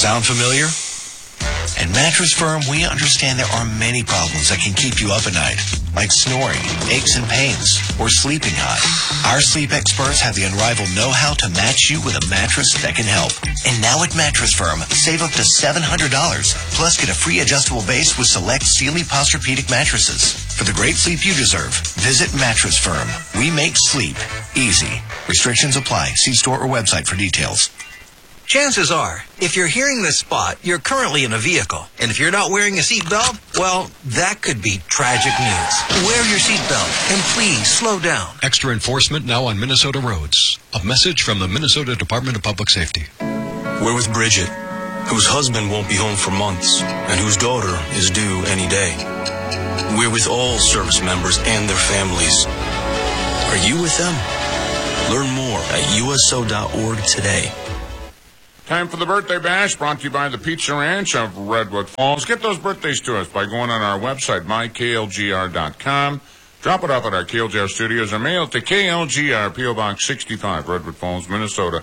Sound familiar? At Mattress Firm, we understand there are many problems that can keep you up at night, like snoring, aches and pains, or sleeping hot. Our sleep experts have the unrivaled know-how to match you with a mattress that can help. And now at Mattress Firm, save up to $700, plus get a free adjustable base with select Sealy Posturepedic mattresses. For the great sleep you deserve, visit Mattress Firm. We make sleep easy. Restrictions apply. See store or website for details. Chances are, if you're hearing this spot, you're currently in a vehicle. And if you're not wearing a seatbelt, well, that could be tragic news. Wear your seatbelt, and please slow down. Extra enforcement now on Minnesota roads. A message from the Minnesota Department of Public Safety. We're with Bridget, whose husband won't be home for months, and whose daughter is due any day. We're with all service members and their families. Are you with them? Learn more at uso.org today. Time for the Birthday Bash, brought to you by the Pizza Ranch of Redwood Falls. Get those birthdays to us by going on our website, myklgr.com. Drop it off at our KLGR studios or mail it to KLGR, P.O. Box 65, Redwood Falls, Minnesota,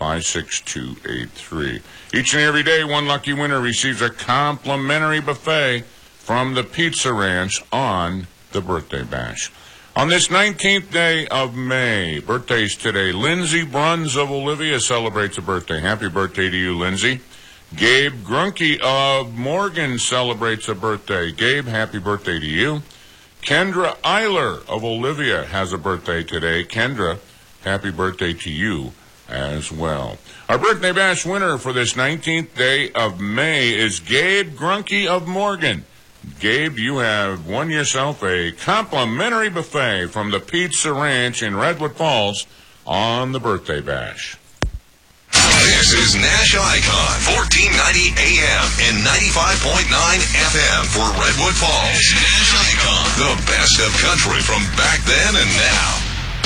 56283. Each and every day, one lucky winner receives a complimentary buffet from the Pizza Ranch on the Birthday Bash. On this 19th day of May, birthdays today, Lindsay Bruns of Olivia celebrates a birthday. Happy birthday to you, Lindsay. Gabe Grunke of Morgan celebrates a birthday. Gabe, happy birthday to you. Kendra Eiler of Olivia has a birthday today. Kendra, happy birthday to you as well. Our Birthday Bash winner for this 19th day of May is Gabe Grunke of Morgan. Gabe, you have won yourself a complimentary buffet from the Pizza Ranch in Redwood Falls on the Birthday Bash. This is Nash Icon, 1490 AM and 95.9 FM for Redwood Falls. Nash Icon, the best of country from back then and now.